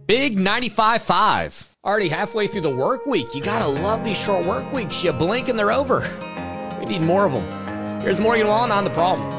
Big 95.5. Already halfway through the work week. You gotta love these short work weeks. You blink and they're over. We need more of them. Here's Morgan Wallen on The Problem.